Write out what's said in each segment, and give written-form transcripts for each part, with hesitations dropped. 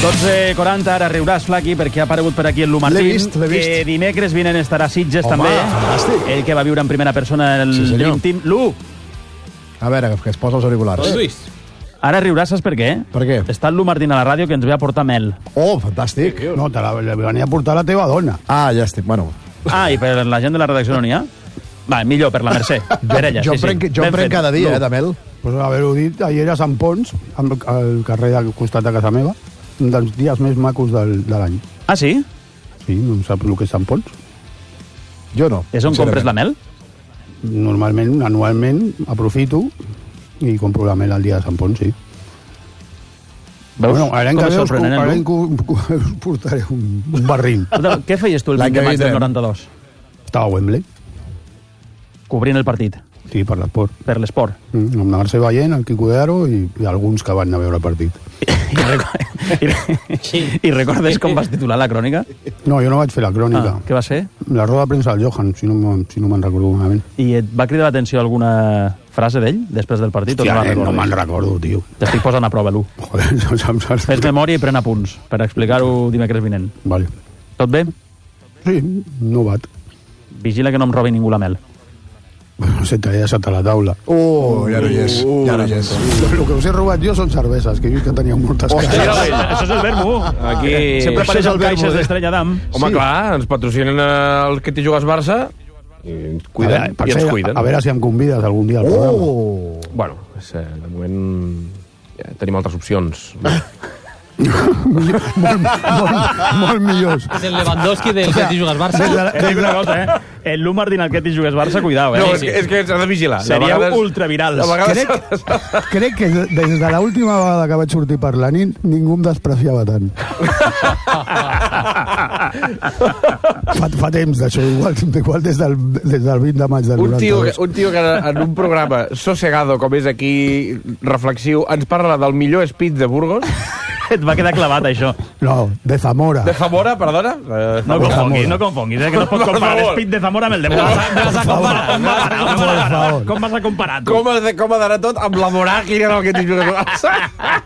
12:40, ara riuràs, Flaqui, perquè ha aparegut per aquí el Lu Martín. L'he vist. Que dimecres vinent estarà a Sitges, Home, també. fantàstic. Ell que va viure en primera persona el Sí, senyor. Dream Team. Lu, A veure, que es posa els auriculars. ara riuràs, saps per què? Per què? Està el Lu Martín a la ràdio que ens ve a portar mel. Oh, fantàstic. No, te la venia a portar la teva dona. Ah, ja estic. Bueno, Ah, i per la gent de la redacció no n'hi ha? Va, millor, per la Mercè. Per ella, jo sí, sí. en Ben prenc fet. cada dia, Lu. de mel. Pues haver-ho dit, ahir a Sant Pons, al carrer del costat de casa meva, un dels dies més macos de l'any. Ah, sí? Sí, no saps el que és Sant Pons? Jo no. És on compres la mel? Normalment, anualment, aprofito i compro la mel al dia de Sant Pons, sí. Veus? Ara Com és encara sorprenent, Lu? us portaré un barril. Escolta, què feies tu el L'any 20 de que maig del vindrem. 92? Estava a Wembley, Cobrint el partit, sí, per l'esport. per l'esport. Amb la Mercè Ballent, el Quico de Aro i alguns que van anar a veure el partit. I recordes com vas titular la crònica? No, jo no vaig fer la crònica. Què vas fer? La roda de premsa del Johan, si no me'n recordo malament. I et va cridar l'atenció alguna frase d'ell després del partit? Hòstia, o no me'n recordo, tio. T'estic posant a prova, Lu. Joder, no saps... Fes memòria i pren apunts per explicar-ho dimecres vinent. Vale. Tot bé? Sí, no bat. Vigila que no em robi ningú la mel. Bueno, se t'ha deixat a la taula. Ja no hi és. Ja no hi és. El que us he robat jo són cerveses, que he vist que teníeu moltes caixes. Això és el vermo. Aquí- Sempre apareix Això és el el caixes vermo, d'Estrella d'Am. Home, Sí. clar, ens patrocinen el que t'hi jugues Barça i ens cuiden, Per i ens ser, cuiden. a veure si em convides algun dia al programa. Oh! Bueno, de moment ja tenim altres opcions. Molt millors. És el Lewandowski del que t'hi jugues Barça. Et dic una cosa, El Lu Martín al que t'hi jugues Barça, cuidao, No, Sí, sí. és que s'ha de vigilar. Seríeu De vegades- ultravirals. de vegades Crec que des de l'última vegada que vaig sortir per la nit ningú em despreciava tant. fa temps d'això, igual des del 20 de maig del 92. un tio que en un programa sossegado com és aquí, reflexiu, ens parla del millor speech de Burgos, Et va quedar clavat, això. No, de Zamora. de Zamora, perdona. No confonguis, que no pots comparar l'Espit de Zamora amb el de Mora. Com vas a comparar, tu? Com ha d'anar tot amb la Moràquia en el que t'hi jugues Barça?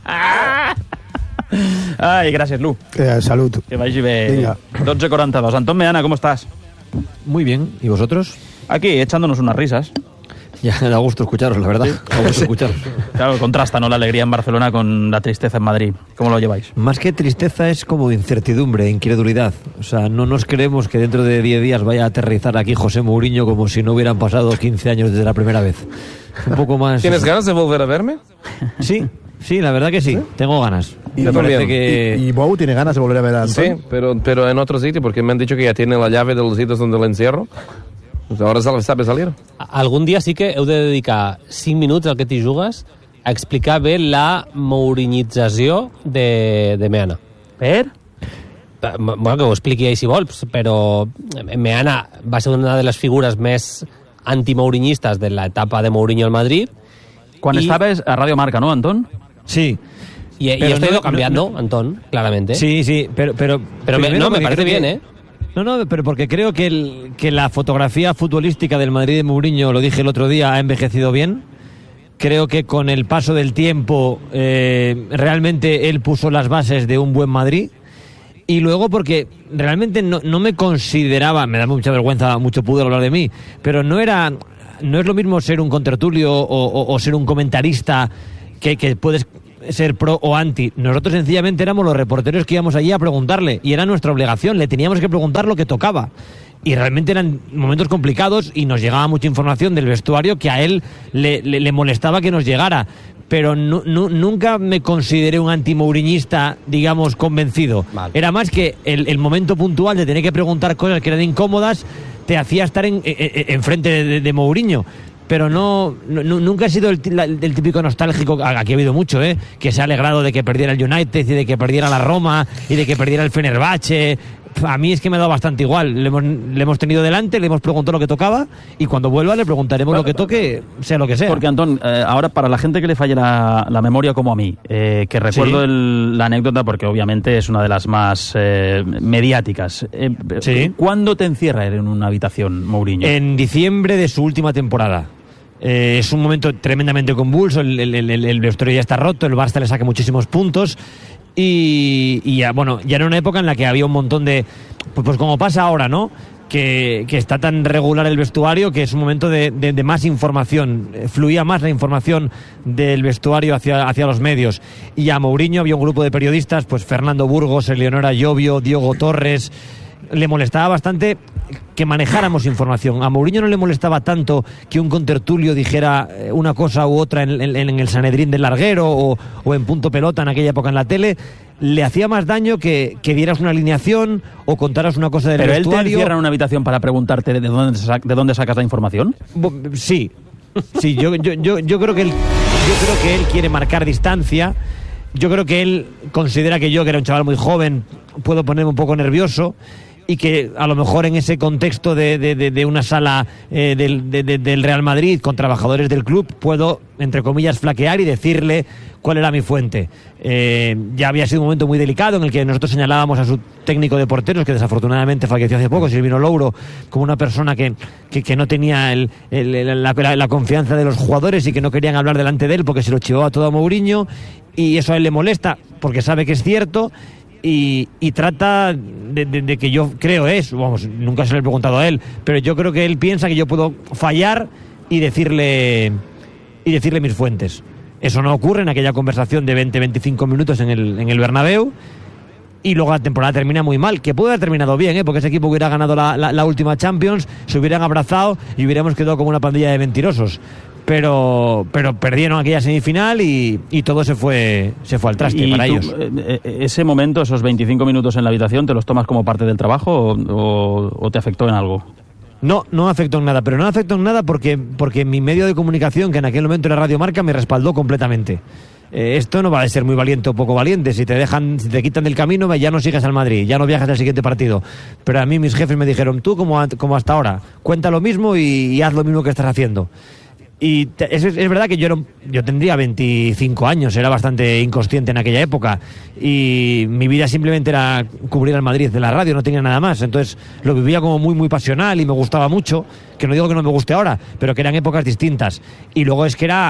Ai, gràcies, Lu. Salut. Que vagi bé. Vinga. 12:42. Antón Meana, ¿cómo estás? Muy bien. ¿Y vosotros? Aquí, echándonos unas risas. Ya, da gusto escucharos, la verdad. Da gusto escucharos. Claro, contrasta, ¿no? La alegría en Barcelona con la tristeza en Madrid. ¿Cómo lo lleváis? Más que tristeza es como incertidumbre, incredulidad. O sea, no nos creemos que dentro de 10 días vaya a aterrizar aquí José Mourinho como si no hubieran pasado 15 años desde la primera vez. Un poco más... ¿Tienes ganas de volver a verme? Sí, sí, la verdad que sí. Tengo ganas. Me parece que... Y Bou tiene ganas de volver a ver a Antón. Sí, pero en otro sitio, porque me han dicho que ya tiene la llave de los sitios donde le encierro. Pues ahora sabe salir. Algun dia sí que heu de dedicar 5 minuts al que t'hi jugues a explicar bé la mourinització de Meana. Per? Bueno, que ho expliqui ell si vols, però Meana va ser una de les figures més antimourinhistes de l'etapa de Mourinho al Madrid. Quan Y- estaves a Radio Marca, ¿no, Antón? Sí. Y Pero esto ha no- ido cambiando, Antón, claramente. Sí, sí, pero Pero me primero porque parece creo bien, que- ¿eh? No, pero porque creo que la fotografía futbolística del Madrid de Mourinho, lo dije el otro día, ha envejecido bien. Creo que con el paso del tiempo realmente él puso las bases de un buen Madrid. Y luego porque realmente no me consideraba, me da mucha vergüenza, mucho pudor hablar de mí, pero no es lo mismo ser un contertulio o ser un comentarista que puedes ser pro o anti. Nosotros sencillamente éramos los reporteros que íbamos allí a preguntarle y era nuestra obligación, le teníamos que preguntar lo que tocaba. Y realmente eran momentos complicados y nos llegaba mucha información del vestuario que a él le molestaba que nos llegara. Pero nunca me consideré un anti-mouriñista, digamos, convencido. Vale. Era más que el momento puntual de tener que preguntar cosas que eran incómodas te hacía estar en frente de Mourinho. Pero nunca he sido el típico nostálgico, aquí ha habido mucho, que se ha alegrado de que perdiera el United y de que perdiera la Roma y de que perdiera el Fenerbahce. A mí es que me ha dado bastante igual. Le hemos tenido delante, le hemos preguntado lo que tocaba y cuando vuelva le preguntaremos lo que toque, sea lo que sea. Porque, Antón, ahora para la gente que le falle la memoria como a mí, que recuerdo Sí. la anécdota porque obviamente es una de las más mediáticas. Sí. ¿Cuándo te encierra en una habitación, Mourinho? En diciembre de su última temporada. Es un momento tremendamente convulso, el vestuario ya está roto, el Barça le saca muchísimos puntos y ya, bueno, ya era una época en la que había un montón de, pues como pasa ahora, ¿no? Que está tan regular el vestuario que es un momento de más información, fluía más la información del vestuario hacia los medios. Y a Mourinho había un grupo de periodistas, pues Fernando Burgos, Eleonora Llobio, Diego Torres. Le molestaba bastante que manejáramos información. A Mourinho no le molestaba tanto que un contertulio dijera una cosa u otra en el Sanedrín del Larguero o en Punto Pelota en aquella época en la tele. Le hacía más daño que dieras una alineación o contaras una cosa del vestuario. ¿Pero él te encierra en una habitación para preguntarte de dónde sacas la información? Sí, yo creo que él quiere marcar distancia. Yo creo que él considera que yo, que era un chaval muy joven, puedo ponerme un poco nervioso y que a lo mejor en ese contexto de una sala del Real Madrid con trabajadores del club puedo, entre comillas, flaquear y decirle cuál era mi fuente. Ya había sido un momento muy delicado en el que nosotros señalábamos a su técnico de porteros, que desafortunadamente falleció hace poco, Silvino Louro, como una persona que no tenía la confianza de los jugadores y que no querían hablar delante de él porque se lo chivaba todo a Mourinho, y eso a él le molesta porque sabe que es cierto. Y trata de que yo creo vamos, nunca se lo he preguntado a él, pero yo creo que él piensa que yo puedo fallar y decirle mis fuentes. Eso no ocurre en aquella conversación de 20-25 minutos en el Bernabéu, y luego la temporada termina muy mal, que puede haber terminado bien, porque ese equipo hubiera ganado la última Champions, se hubieran abrazado y hubiéramos quedado como una pandilla de mentirosos. Pero perdieron aquella semifinal y todo se fue al traste para ellos. ¿Ese momento, esos 25 minutos en la habitación, te los tomas como parte del trabajo o te afectó en algo? No afectó en nada, pero no afectó en nada porque mi medio de comunicación, que en aquel momento era Radio Marca, me respaldó completamente. Esto no va a ser muy valiente o poco valiente. Si te quitan del camino, ya no sigues al Madrid, ya no viajas al siguiente partido. Pero a mí mis jefes me dijeron, tú como hasta ahora, cuenta lo mismo y haz lo mismo que estás haciendo. Y es verdad que yo tendría 25 años, era bastante inconsciente en aquella época y mi vida simplemente era cubrir al Madrid de la radio, no tenía nada más. Entonces lo vivía como muy muy pasional y me gustaba mucho, que no digo que no me guste ahora, pero que eran épocas distintas. Y luego es que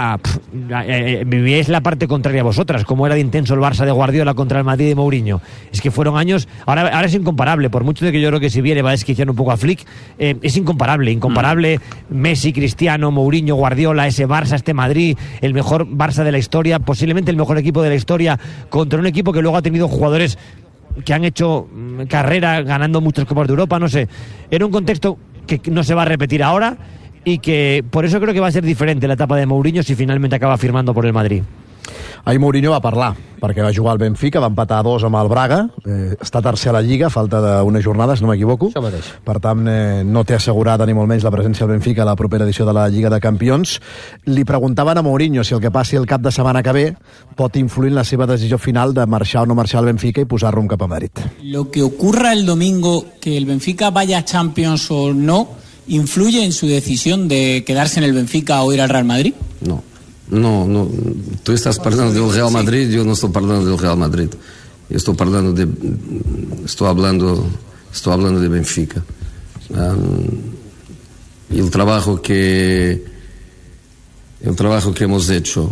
vivíais la parte contraria a vosotras, como era de intenso el Barça de Guardiola contra el Madrid de Mourinho. Es que fueron años, ahora es incomparable, por mucho de que yo creo que si viene va a desquiciar un poco a Flick, es incomparable. Messi, Cristiano, Mourinho, Guardiola, ese Barça, este Madrid, el mejor Barça de la historia, posiblemente el mejor equipo de la historia, contra un equipo que luego ha tenido jugadores que han hecho carrera ganando muchas Copas de Europa, no sé. Era un contexto que no se va a repetir ahora y que por eso creo que va a ser diferente la etapa de Mourinho si finalmente acaba firmando por el Madrid. Ahir Mourinho va parlar, perquè va jugar al Benfica, va empatar 2 amb el Braga, està tercer a la Lliga, falta d'unes jornades, no m'equivoco. Això mateix. Per tant, no té assegurada ni molt menys la presència del Benfica a la propera edició de la Lliga de Campions. Li preguntaven a Mourinho si el que passi el cap de setmana que ve pot influir en la seva decisió final de marxar o no marxar al Benfica i posar rumb cap a Madrid. Lo que ocurra el domingo, que el Benfica vaya a Champions o no, ¿influye en su decisión de quedarse en el Benfica o ir al Real Madrid? No. Tú estás hablando del Real Madrid, yo no estoy hablando del Real Madrid. Yo estoy hablando de Benfica. Y el trabajo que hemos hecho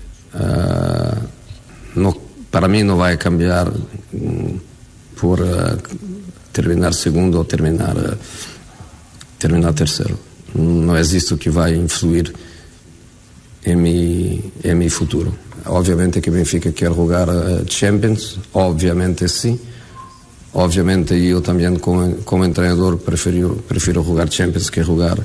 para mí no va a cambiar por terminar segundo o terminar tercero. No es esto que va a influir en mi futuro. Obviamente que Benfica quiere jugar Champions, obviamente sí. Obviamente yo también como entrenador prefiero jugar Champions que jugar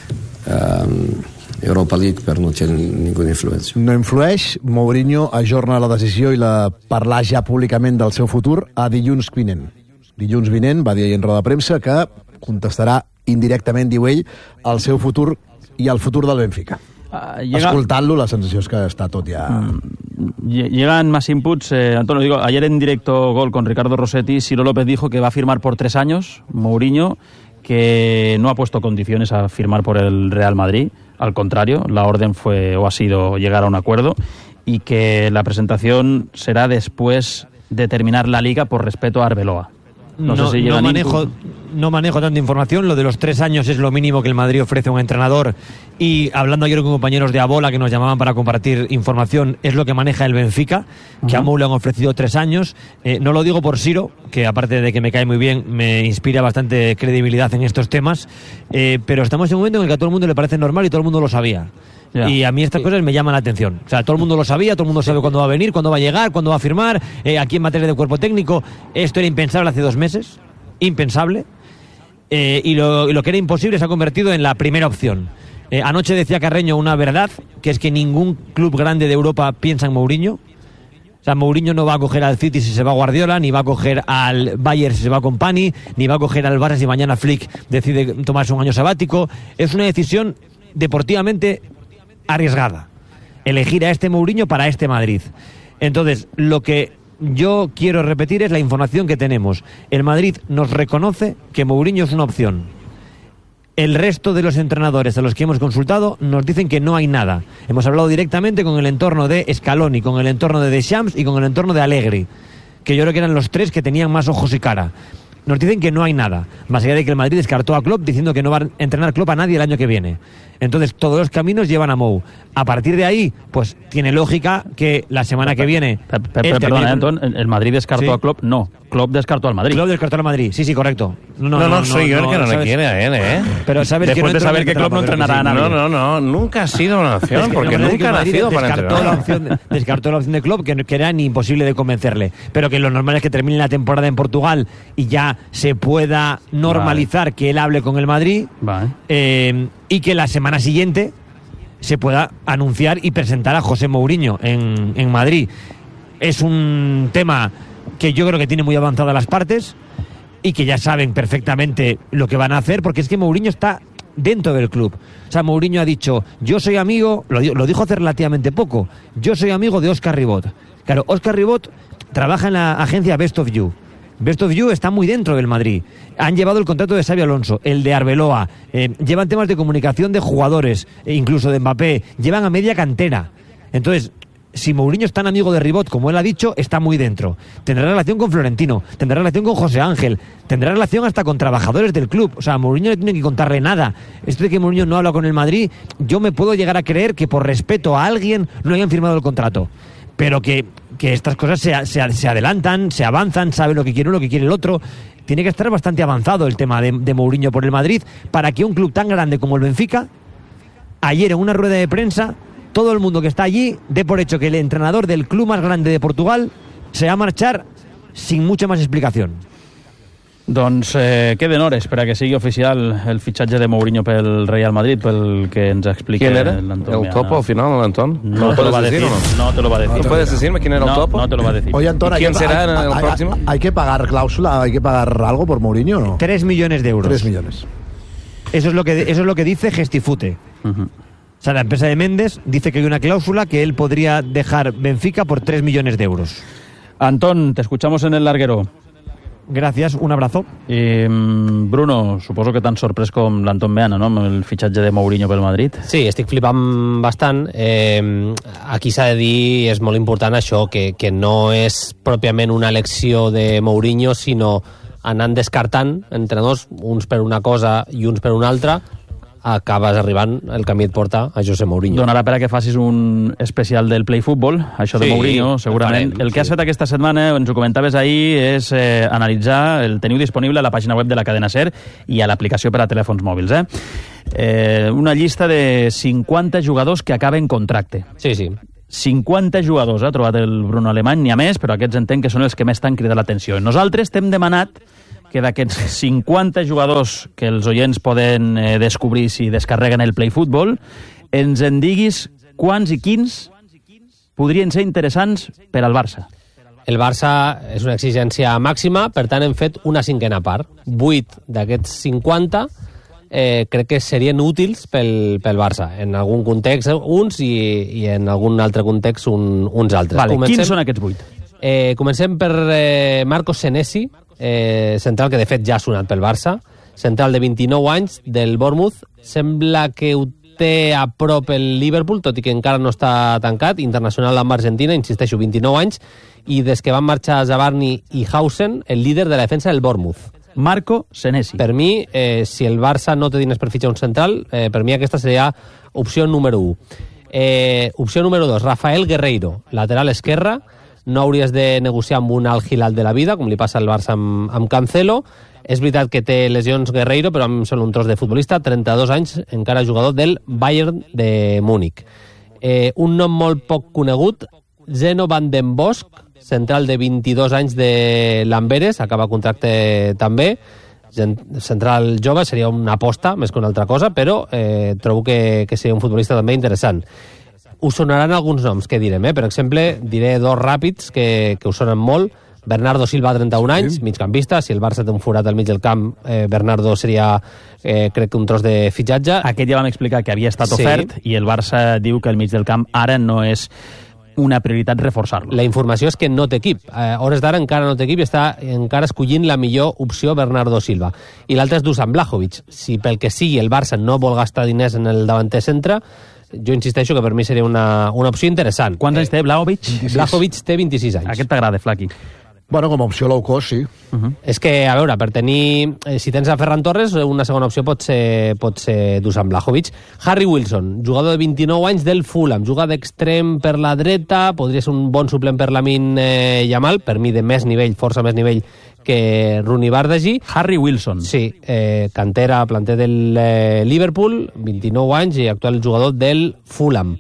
Europa League, però no té ninguna influència. No influeix, Mourinho ajorna la decisió i la parlar ja públicament del seu futur a dilluns vinent. Dilluns vinent va dir ahir en roda de premsa que contestarà indirectament, diu ell, el seu futur i el futur del Benfica. Escoltant-lo, la sensació és que està tot ya... Llegan más inputs. Antonio, digo, ayer en directo Gol con Ricardo Rossetti, Ciro López dijo que va a firmar por 3 años, Mourinho, que no ha puesto condiciones a firmar por el Real Madrid. Al contrario, la orden fue o ha sido llegar a un acuerdo y que la presentación será después de terminar la Liga por respeto a Arbeloa. No sé si llega no manejo tanta información. Lo de los 3 años es lo mínimo que el Madrid ofrece a un entrenador. Y hablando ayer con compañeros de Abola que nos llamaban para compartir información, es lo que maneja el Benfica, que a Mou le han ofrecido 3 años. No lo digo por Siro, que aparte de que me cae muy bien, me inspira bastante credibilidad en estos temas. Pero estamos en un momento en el que a todo el mundo le parece normal y todo el mundo lo sabía. Ya. Y a mí estas cosas me llaman la atención. O sea, todo el mundo lo sabía, todo el mundo sabe cuándo va a venir, cuándo va a llegar, cuándo va a firmar. Aquí en materia de cuerpo técnico, esto era impensable hace 2 meses. Impensable. Y lo que era imposible se ha convertido en la primera opción. Anoche decía Carreño una verdad, que es que ningún club grande de Europa piensa en Mourinho. O sea, Mourinho no va a coger al City si se va Guardiola, ni va a coger al Bayern si se va Company, ni va a coger al Barça si mañana Flick decide tomarse un año sabático. Es una decisión deportivamente arriesgada, elegir a este Mourinho para este Madrid. Entonces, lo que yo quiero repetir es la información que tenemos. El Madrid nos reconoce que Mourinho es una opción. El resto de los entrenadores a los que hemos consultado nos dicen que no hay nada. Hemos hablado directamente con el entorno de Scaloni, con el entorno de Deschamps y con el entorno de Allegri, que yo creo que eran los 3 que tenían más ojos y cara. Nos dicen que no hay nada, más allá de que el Madrid descartó a Klopp diciendo que no va a entrenar Klopp a nadie el año que viene. Entonces todos los caminos llevan a Mou. A partir de ahí, pues tiene lógica que la semana que viene... Perdona, Anton, ¿el Madrid descartó a Klopp? No, Klopp descartó al Madrid. Klopp descartó al Madrid, sí, correcto. No, soy yo el que no le quiere a él, ¿eh? Pero sabes después que de saber que Klopp no entrenará a nadie. No, nunca ha sido una opción, es que porque nunca ha nacido para entrenar. Descartó la opción de Klopp, que era ni imposible de convencerle. Pero que lo normal es que termine la temporada en Portugal y ya se pueda normalizar que él hable con el Madrid. Y que la semana siguiente se pueda anunciar y presentar a José Mourinho en Madrid. Es un tema que yo creo que tiene muy avanzadas las partes y que ya saben perfectamente lo que van a hacer, porque es que Mourinho está dentro del club. O sea, Mourinho ha dicho, yo soy amigo, lo dijo hace relativamente poco, yo soy amigo de Óscar Ribot. Claro, Óscar Ribot trabaja en la agencia Best of You. Best of You está muy dentro del Madrid. Han llevado el contrato de Xabi Alonso, el de Arbeloa, llevan temas de comunicación de jugadores, incluso de Mbappé, llevan a media cantera. Entonces, si Mourinho es tan amigo de Ribot como él ha dicho, está muy dentro. Tendrá relación con Florentino, tendrá relación con José Ángel, tendrá relación hasta con trabajadores del club. O sea, Mourinho no tiene que contarle nada. Esto de que Mourinho no habla con el Madrid, yo me puedo llegar a creer que por respeto a alguien no hayan firmado el contrato. Pero que estas cosas se adelantan, se avanzan, sabe lo que quiere uno, lo que quiere el otro. Tiene que estar bastante avanzado el tema de Mourinho por el Madrid para que un club tan grande como el Benfica, ayer en una rueda de prensa, todo el mundo que está allí dé por hecho que el entrenador del club más grande de Portugal se va a marchar sin mucha más explicación. Doncs queden hores per a que sigui oficial el fitxatge de Mourinho pel Real Madrid, pel que ens explica l'Anton. ¿El topo al final, Antón? No te lo va a decir. No te lo va a decir. ¿No puedes decirme quién era el topo? No te lo va a decir. Oye, Antón, ¿quién será en el próximo? ¿Hay que pagar cláusula? ¿Hay que pagar algo por Mourinho o no? 3 millones de euros. 3 millones. Eso es lo que dice Gestifute. O sea, la empresa de Méndez dice que hay una cláusula que él podría dejar Benfica por 3 millones de euros. Antón, te escuchamos en el larguero. Gracias, un abrazo. Bruno, suposo que tan sorprès com l'Anton Meana, no?, amb el fitxatge de Mourinho pel Madrid. Sí, estic flipant bastant. Aquí s'ha de dir, és molt important això, que no és pròpiament una elecció de Mourinho, sinó anant descartant entrenadors, uns per una cosa i uns per una altra, acabes arribant, el camí et porta a José Mourinho. Donarà per a que facis un especial del Play Football, això de Mourinho, segurament. El que has fet aquesta setmana, ens ho comentaves ahir, és analitzar, el teniu disponible a la pàgina web de la cadena SER i a l'aplicació per a telèfons mòbils. Una llista de 50 jugadors que acaben contracte. Sí. 50 jugadors, ha trobat el Bruno Alemany, n'hi ha més, però aquests entenc que són els que més t'han cridat l'atenció. Nosaltres t'hem demanat que d'aquests 50 jugadors que els oients poden descobrir si descarreguen el Play Football, ens en diguis quants i quins podrien ser interessants per al Barça. El Barça és una exigència màxima, per tant hem fet una cinquena part. 8 d'aquests 50 crec que serien útils pel Barça. En algun context uns i en algun altre context uns altres. Vale, quins són aquests 8? Comencem per Marcos Senesi, central que de fet ja ha sonat pel Barça, central de 29 anys del Bournemouth. Sembla que ho té a prop el Liverpool, tot i que encara no està tancat, internacional amb Argentina, insisteixo, 29 anys, i des que van marxar Zabarni i Hausen, el líder de la defensa del Bournemouth. Marco Senesi. Per mi, si el Barça no té diners per fitxar un central, per mi aquesta seria opció número 1. Opció número 2, Rafael Guerreiro, lateral esquerra. No hauries de negociar amb un Al Hilal de la vida, com li passa al Barça amb Cancelo. És veritat que té lesions Guerreiro, però a mi em sembla un tros de futbolista, 32 anys, encara jugador del Bayern de Múnich. Un nom molt poc conegut, Zeno van den Bosch, central de 22 anys de l'Amberes, acaba contracte també, central jove, seria una aposta més que una altra cosa, però trobo que seria un futbolista també interessant. Us sonaran alguns noms que direm, per exemple, diré dos ràpids que us sonen molt. Bernardo Silva, 31 anys, migcampista. Si el Barça té un forat al mig del camp, Bernardo seria, crec que un tros de fitxatge. Aquest ja vam explicar que havia estat ofert i el Barça diu que el mig del camp ara no és una prioritat reforçar-lo. La informació és que no té equip. A hores d'ara encara no té equip i està encara escollint la millor opció Bernardo Silva. I l'altre és Dusan Vlahovic. Si pel que sigui el Barça no vol gastar diners en el davanter centre, jo insisteixo que per mi seria una opció interessant. Quants anys té Vlahovic? Vlahovic té 26 anys. Aquest t'agrada, Flaqui? Bueno, com a opció low cost, sí. És que, a veure, per tenir... si tens a Ferran Torres, una segona opció pot ser Dusan Vlahovic. Harry Wilson, jugador de 29 anys del Fulham, juga d'extrem per la dreta, podria ser un bon suplent per Lamine Yamal, per mi de més nivell, força més nivell que Rooney Bardghji. Harry Wilson. Sí, cantera, planter del Liverpool, 29 anys i actual jugador del Fulham.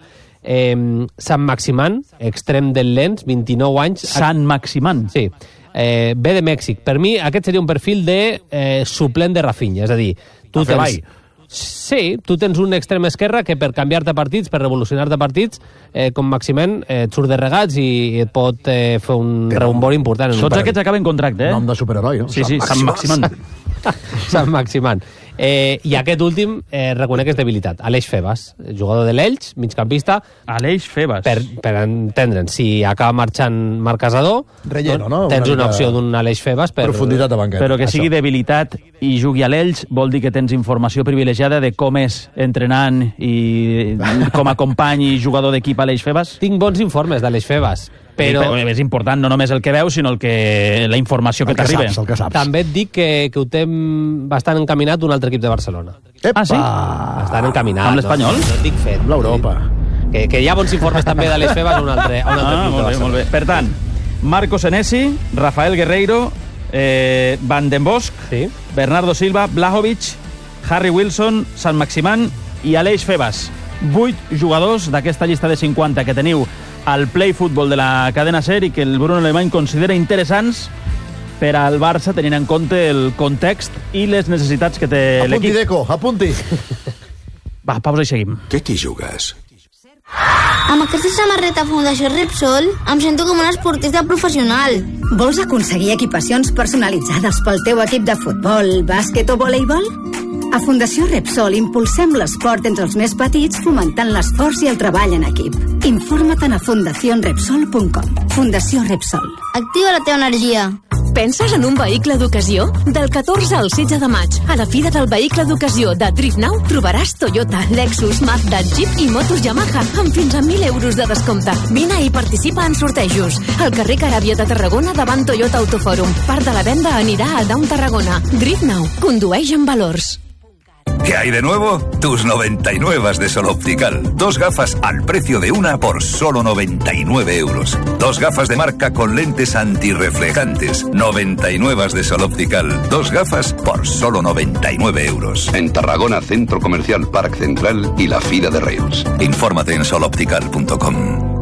Sant Maximan, extrem del Lens, 29 anys. Sant Maximan? Sí. Ve de Mèxic. Per mi aquest seria un perfil de suplent de Rafinha, és a dir, tu tens... Sí, tu tens un extrem esquerra que per canviar-te partits, per revolucionar-te partits, com Maximan, et surt de regats i et pot fer un reumbor important. Tots aquests acaben contracte, Nom de superheroi, no? Sí, Sant Maximan. Sant Maximan. I aquest últim reconec que és debilitat. Aleix Febas, jugador de l'Elx, migcampista. Aleix Febas. Per entendre'n, si acaba marxant Marc Casador, Relleno, no? Tens una opció d'un Aleix Febas per... Profunditat de banqueta. Però que sigui debilitat i jugui a l'Elx vol dir que tens informació privilegiada de com és entrenant i com a company i jugador d'equip Aleix Febas? Tinc bons informes d'Aleix Febas. Però és important no només el que veus, sinó la informació que t'arriba. El que saps. També et dic que ho té bastant encaminat un altre equip de Barcelona. Epa! Sí? Bastant encaminat. Amb l'Espanyol? No et dic fet. Amb l'Europa. Que hi ha bons informes també d'Aleix Febas a un altre club de Barcelona. Molt bé. Per tant, Marco Senesi, Rafael Guerreiro, Van den Bosch, sí. Bernardo Silva, Vlahovic, Harry Wilson, Sant Maximan i Aleix Febas. 8 jugadors d'aquesta llista de 50 que teniu al Play Football de la cadena SER i que el Bruno Alemany considera interessants per al Barça, tenint en compte el context i les necessitats que té l'equip. Apunti, Deco, apunti. Va, pausa i seguim. Què t'hi jugues? Amb aquesta samarreta Fundació Repsol em sento com un esportista professional. Vols aconseguir equipacions personalitzades pel teu equip de futbol, bàsquet o voleibol? A Fundació Repsol impulsem l'esport entre els més petits fomentant l'esforç i el treball en equip. Informa't a fundacionrepsol.com. Fundació Repsol. Activa la teva energia. Penses en un vehicle d'ocasió? Del 14 al 16 de maig, a la Fira del Vehicle d'Ocasió de Drift Now, trobaràs Toyota, Lexus, Mazda, Jeep i motos Yamaha amb fins a 1.000 euros de descompte. Vine i participa en sortejos. Al carrer Caràbia de Tarragona davant Toyota Autofòrum. Part de la venda anirà a Down Tarragona. Drift Now. Condueix amb valors. ¿Qué hay de nuevo? Tus 99 de Sol Optical. 2 gafas al precio de una por solo 99 euros. 2 gafas de marca con lentes antirreflejantes. 99 de Sol Optical. 2 gafas por solo 99 euros. En Tarragona, Centro Comercial Parc Central i la Fira de Reus. Infórmate en soloptical.com.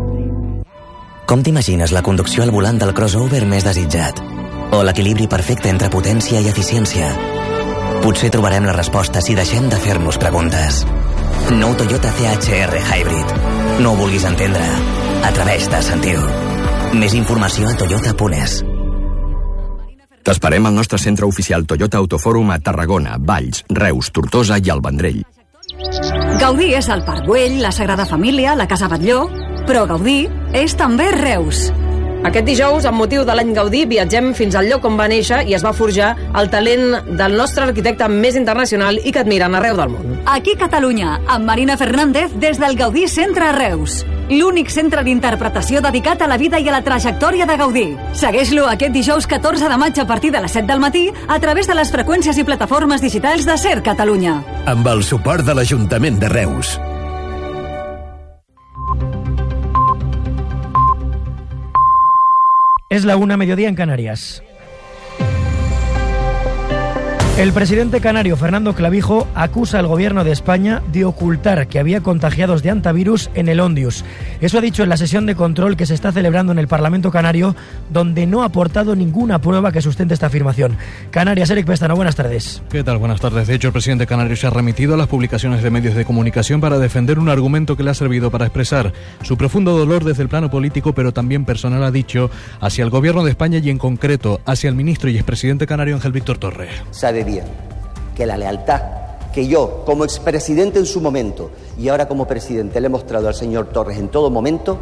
Com t'imagines la conducció al volant del crossover més desitjat? O l'equilibri perfecte entre potència i eficiència? Potser trobarem la resposta si deixem de fer-nos preguntes. Nou Toyota CHR Hybrid. No ho vulguis entendre. Atreveix-te a sentir-ho. Més informació a toyota.es. T'esperem al nostre centre oficial Toyota Autofòrum a Tarragona, Valls, Reus, Tortosa i el Vendrell. Gaudí és el Parc Güell, la Sagrada Família, la Casa Batlló, però Gaudí és també Reus. Aquest dijous, amb motiu de l'any Gaudí, viatgem fins al lloc on va néixer i es va forjar el talent del nostre arquitecte més internacional i que admiren arreu del món. Aquí Catalunya, amb Marina Fernández des del Gaudí Centre a Reus. L'únic centre d'interpretació dedicat a la vida i a la trajectòria de Gaudí. Segueix-lo aquest dijous 14 de maig a partir de les 7 del matí a través de les freqüències i plataformes digitals de Ser Catalunya. Amb el suport de l'Ajuntament de Reus. Es la 1:00 mediodía en Canarias. El presidente canario Fernando Clavijo acusa al gobierno de España de ocultar que había contagiados de hantavirus en el Ondius. Eso ha dicho en la sesión de control que se está celebrando en el Parlamento canario, donde no ha aportado ninguna prueba que sustente esta afirmación. Canarias, Eric Pestano, buenas tardes. ¿Qué tal? Buenas tardes. De hecho, el presidente canario se ha remitido a las publicaciones de medios de comunicación para defender un argumento que le ha servido para expresar su profundo dolor desde el plano político, pero también personal, ha dicho, hacia el gobierno de España y en concreto hacia el ministro y expresidente canario Ángel Víctor Torres. Sabe bien que la lealtad que yo, como expresidente en su momento y ahora como presidente, le he mostrado al señor Torres en todo momento,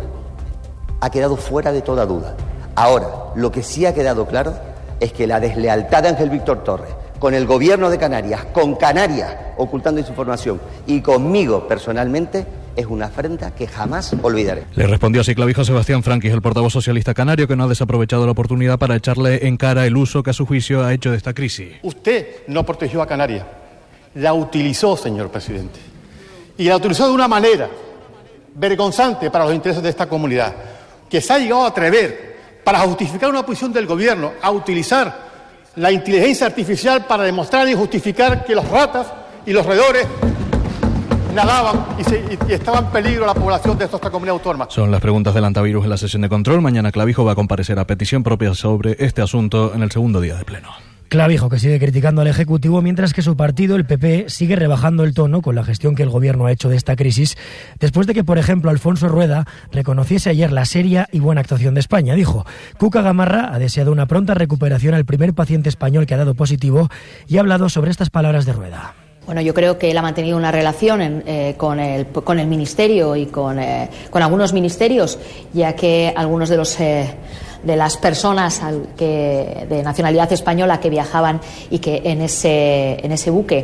ha quedado fuera de toda duda. Ahora, lo que sí ha quedado claro es que la deslealtad de Ángel Víctor Torres con el gobierno de Canarias, con Canarias ocultando esa información y conmigo personalmente, es una afrenta que jamás olvidaré. Le respondió así Clavijo Sebastián Franquis, el portavoz socialista canario, que no ha desaprovechado la oportunidad para echarle en cara el uso que a su juicio ha hecho de esta crisis. Usted no protegió a Canarias, la utilizó, señor presidente. Y la utilizó de una manera vergonzante para los intereses de esta comunidad, que se ha llegado a atrever, para justificar una posición del gobierno, a utilizar la inteligencia artificial para demostrar y justificar que los ratas y los roedores nadaban y estaba en peligro la población de esta comunidad autónoma. Son las preguntas del hantavirus en la sesión de control. Mañana Clavijo va a comparecer a petición propia sobre este asunto en el segundo día de pleno. Clavijo, que sigue criticando al Ejecutivo, mientras que su partido, el PP, sigue rebajando el tono con la gestión que el Gobierno ha hecho de esta crisis, después de que, por ejemplo, Alfonso Rueda reconociese ayer la seria y buena actuación de España. Dijo, Cuca Gamarra ha deseado una pronta recuperación al primer paciente español que ha dado positivo y ha hablado sobre estas palabras de Rueda. Bueno, yo creo que él ha mantenido una relación con el Ministerio y con algunos ministerios, ya que algunos de las personas de nacionalidad española que viajaban y que en ese buque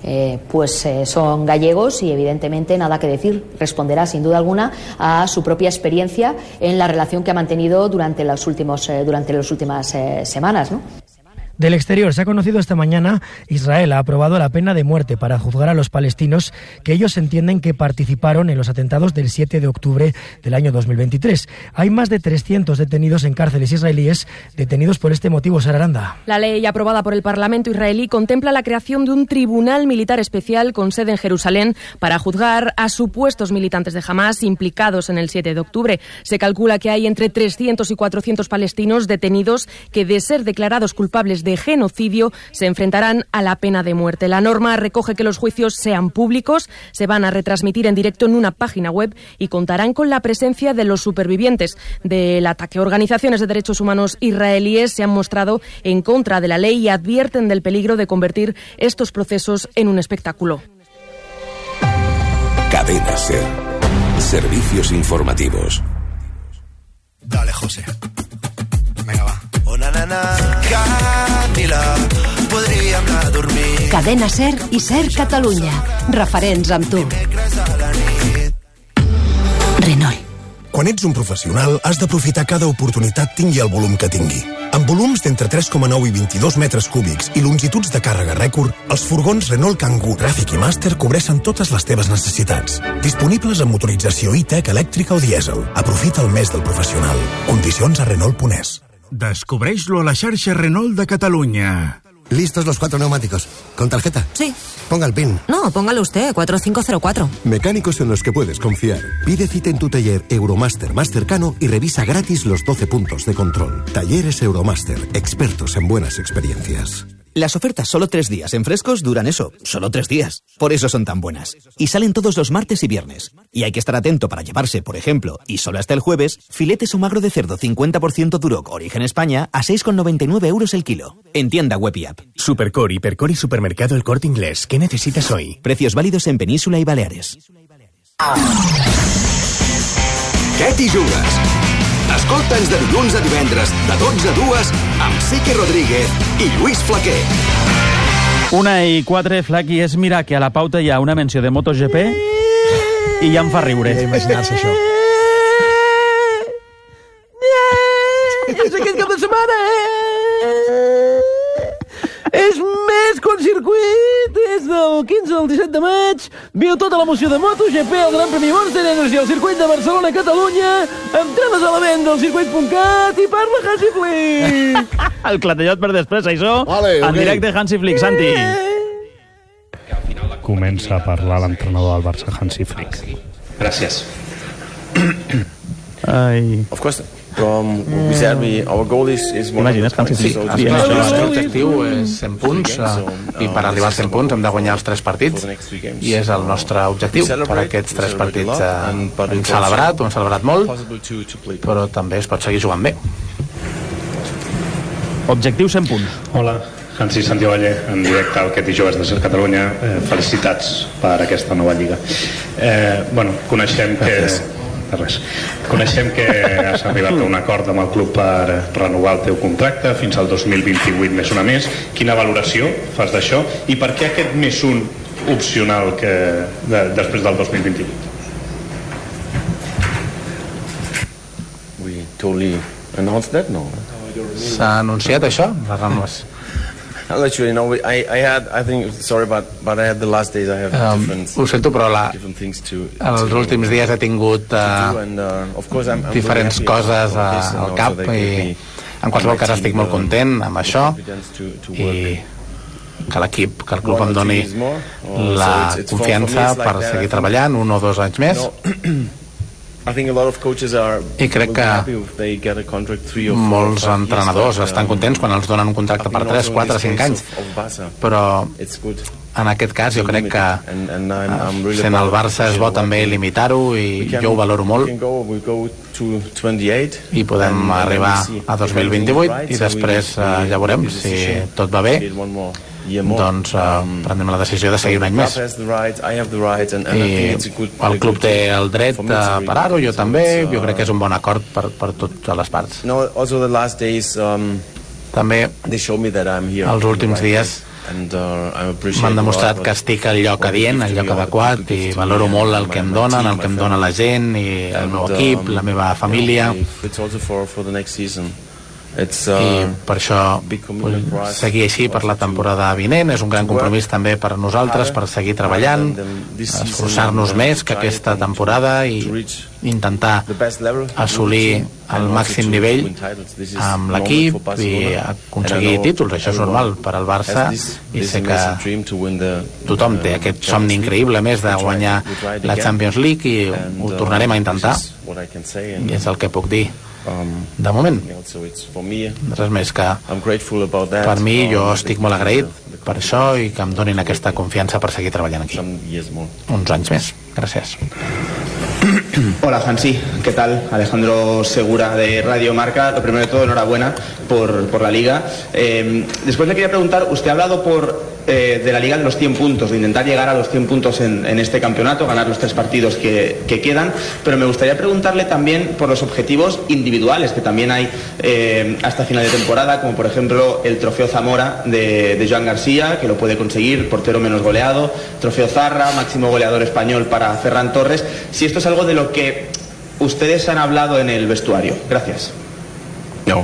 son gallegos y evidentemente nada que decir, responderá sin duda alguna a su propia experiencia en la relación que ha mantenido durante las últimas semanas, ¿no? Del exterior, se ha conocido esta mañana, Israel ha aprobado la pena de muerte para juzgar a los palestinos que ellos entienden que participaron en los atentados del 7 de octubre del año 2023. Hay más de 300 detenidos en cárceles israelíes, detenidos por este motivo. Sara Aranda. La ley aprobada por el Parlamento israelí contempla la creación de un tribunal militar especial con sede en Jerusalén para juzgar a supuestos militantes de Hamás implicados en el 7 de octubre. Se calcula que hay entre 300 y 400 palestinos detenidos que, de ser declarados culpables de genocidio, se enfrentarán a la pena de muerte. La norma recoge que los juicios sean públicos, se van a retransmitir en directo en una página web y contarán con la presencia de los supervivientes del ataque. Organizaciones de derechos humanos israelíes se han mostrado en contra de la ley y advierten del peligro de convertir estos procesos en un espectáculo. Cadena SER. Servicios informativos. Dale, José. Venga, va. Una nana, Camila, podríem anar a dormir. Cadena SER i SER Catalunya. Referents amb tu. Renault. Quan ets un professional, has d'aprofitar cada oportunitat tingui el volum que tingui. Amb volums d'entre 3,9 i 22 metres cúbics i longituds de càrrega rècord, els furgons Renault Kangoo, Traffic i Master cobreixen totes les teves necessitats. Disponibles amb motorització e-tech, elèctrica o dièsel. Aprofita el mes del professional. Condicions a Renault.es. Descobreix-lo a la xarxa Renault de Catalunya. ¿Listos los 4 neumáticos? ¿Con tarjeta? Sí. Ponga el PIN. No, póngalo usted, 4504. Mecánicos en los que puedes confiar. Pide cita en tu taller Euromaster más cercano y revisa gratis los 12 puntos de control. Talleres Euromaster, expertos en buenas experiencias. Las ofertas solo 3 días en Frescos duran eso, solo 3 días. Por eso son tan buenas. Y salen todos los martes y viernes. Y hay que estar atento para llevarse, por ejemplo, y solo hasta el jueves, filetes o magro de cerdo 50% Duroc, origen España, a 6,99 euros el kilo. En tienda web y app. Supercore, Hipercore y Supermercado El Corte Inglés. ¿Qué necesitas hoy? Precios válidos en Península y Baleares. Què t'hi jugues? Escolta'ns de dilluns a divendres, de 12 a 2, amb Sique Rodríguez i Lluís Flaquer. 1:04, Flaqui, és mirar que a la pauta hi ha una menció de MotoGP i ja em fa riure. Imaginar-se això. És aquest cap de setmana, És més que un circuit, és del 15 al 17 de maig. Viu tota l'emoció de MotoGP, el Gran Premi Monster Energy, el circuit de Barcelona, Catalunya. Entrades a la venda al circuit.cat i parla Hansi Flick. El clatellot per després, això. Vale, en directe Hansi Flick, Santi. Comença a parlar l'entrenador del Barça, Hansi Flick. Gràcies. Ai. Of course. We said our goal is Imagines Hansi Flick. El nostre objectiu és 100 punts i per arribar als 100 punts hem de guanyar els 3 partits i és el nostre objectiu per aquests 3 partits. Hem celebrat molt, però també es pot seguir jugant bé. Objectiu 100 punts. Hola, Hansi, Santi Valle, en directe al Ketty Joves de Ser Catalunya. Felicitats per aquesta nova lliga. Coneixem que has arribat a un acord amb el club per renovar el teu contracte fins al 2028 més una més. Quina valoració fas d'això i per què aquest més un opcional després del 2028? We totally announced that, no? S'ha anunciat això, la renovació? I'll let you know. I think, sorry, but I had the last days. I have ho sento, però els últims dies he tingut diferents coses al cap i en qualsevol cas estic molt content amb això i que l'equip, que el club em doni la confiança per seguir treballant 1 o 2 anys més. I crec que molts entrenadors estan contents quan els donen un contracte per 3, 4, 5 anys, però en aquest cas jo crec que sent el Barça és bo també limitar-ho i jo ho valoro molt i podem arribar a 2028 i després ja veurem si tot va bé, doncs prendrem la decisió de seguir un any més i el club té el dret a parar-ho, jo també, jo crec que és un bon acord per totes les parts. També els últims dies m'han demostrat que estic al lloc adient, al lloc adequat i valoro molt el que em donen, el que em dona la gent i el meu equip, la meva família i per això vull seguir així per la temporada vinent. És un gran compromís també per nosaltres per seguir treballant, esforçar-nos més que aquesta temporada i intentar assolir el màxim nivell amb l'equip i aconseguir títols. Això és normal per al Barça i sé que tothom té aquest somni increïble més de guanyar la Champions League i ho tornarem a intentar i és el que puc dir de moment. Res més que per mi jo estic molt agraït per això i que em donin aquesta confiança per seguir treballant aquí uns anys més. Gràcies. Hola Hansi, ¿qué tal? Alejandro Segura de Radio Marca. Lo primero de todo, enhorabuena por la Liga. Después le quería preguntar, usted ha hablado de la Liga de los 100 puntos, de intentar llegar a los 100 puntos en este campeonato, ganar los 3 partidos que quedan, pero me gustaría preguntarle también por los objetivos individuales que también hay hasta final de temporada, como por ejemplo el Trofeo Zamora de Joan García, que lo puede conseguir, portero menos goleado, Trofeo Zarra, máximo goleador español para Ferran Torres. Si esto es algo de lo que ustedes han hablado en el vestuario. Gracias. No,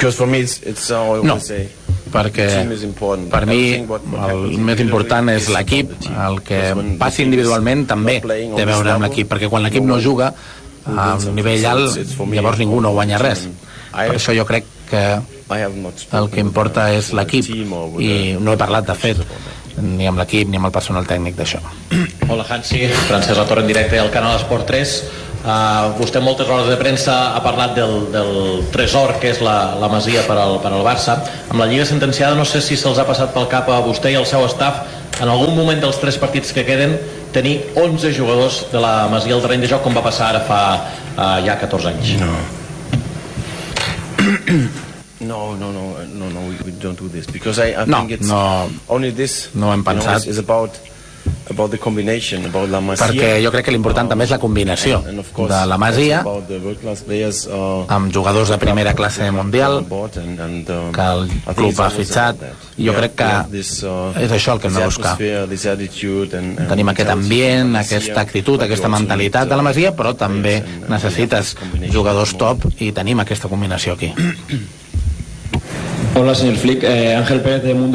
perquè per mi el més important és l'equip. El que passi individualment també té a veure amb l'equip, perquè quan l'equip no juga a un nivell alt, llavors ningú no guanya res. Per això jo crec que el que importa és l'equip i no he parlat, de fet, ni amb l'equip ni amb el personal tècnic d'això. Hola Hansi, Francesc Latorre en directe al canal Esport 3. Vostè en moltes rodes de premsa ha parlat del tresor que és la Masia per al Barça. Amb la Lliga sentenciada no sé si se'ls ha passat pel cap a vostè i al seu staff en algun moment dels 3 partits que queden tenir 11 jugadors de la Masia al terreny de joc com va passar ara fa ja 14 anys. No, we don't do this because I think it's only this. No hem pensat. perquè jo crec que l'important també és la combinació de la Masia amb jugadors de primera classe mundial que el club ha fitxat. Jo crec que és això el que hem de buscar. Tenim aquest ambient, aquesta actitud, aquesta mentalitat de la Masia, però també necessites jugadors top i tenim aquesta combinació aquí. Hola, señor Flick. Ángel Pérez de Mundo